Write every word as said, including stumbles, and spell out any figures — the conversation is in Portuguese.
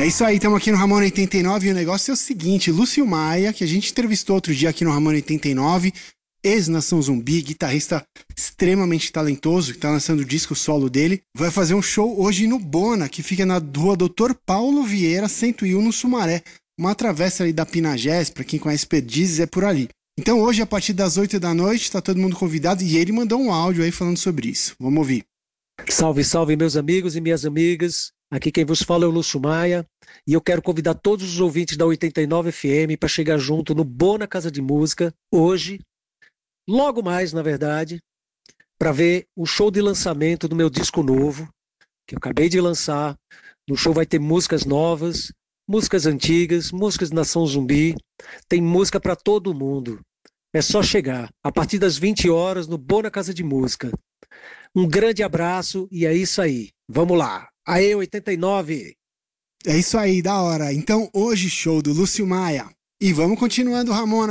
É isso aí, estamos aqui no Ramona oitenta e nove e o negócio é o seguinte, Lúcio Maia, que a gente entrevistou outro dia aqui no Ramona oitenta e nove, ex-Nação Zumbi, guitarrista extremamente talentoso, que está lançando o disco solo dele, vai fazer um show hoje no Bona, que fica na rua doutor Paulo Vieira, cento e um, no Sumaré, uma travessa ali da Pinagés, para quem conhece Perdizes, é por ali. Então hoje, a partir das oito da noite, está todo mundo convidado e ele mandou um áudio aí falando sobre isso. Vamos ouvir. Salve, salve, meus amigos e minhas amigas. Aqui quem vos fala é o Lúcio Maia e eu quero convidar todos os ouvintes da oitenta e nove F M para chegar junto no Bona Casa de Música, hoje, logo mais, na verdade, para ver o show de lançamento do meu disco novo, que eu acabei de lançar. No show vai ter músicas novas, músicas antigas, músicas de Nação Zumbi, tem música para todo mundo. É só chegar, a partir das vinte horas, no Bona Casa de Música. Um grande abraço e é isso aí. Vamos lá. Aê, oitenta e nove! É isso aí, da hora. Então, hoje, show do Lúcio Maia. E vamos continuando, Ramona.